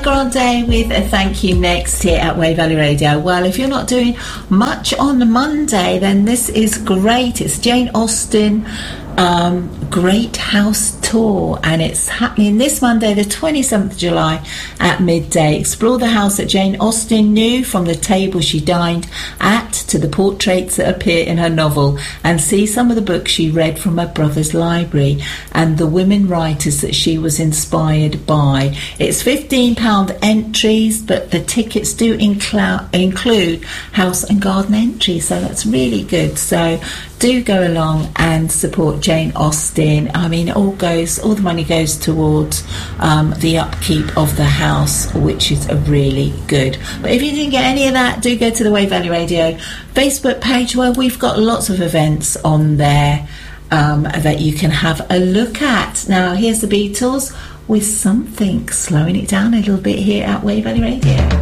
Grande with a thank you next here at Wave Valley Radio. Well, if you're not doing much on Monday, then this is great. It's Jane Austen Great House Tour, and it's happening this Monday, the 27th of July at midday. Explore the house that Jane Austen knew, from the table she dined at to the portraits that appear in her novel, and see some of the books she read from her brother's library and the women writers that she was inspired by. It's £15 entries, but the tickets do include house and garden entries, so that's really good. So do go along and support Jane Austen. I mean, all the money goes towards the upkeep of the house, which is really good. But if you didn't get any of that, do go to the Wave Valley Radio Facebook page, where we've got lots of events on there that you can have a look at. Now, here's the Beatles with Something, slowing it down a little bit here at Wave Valley Radio.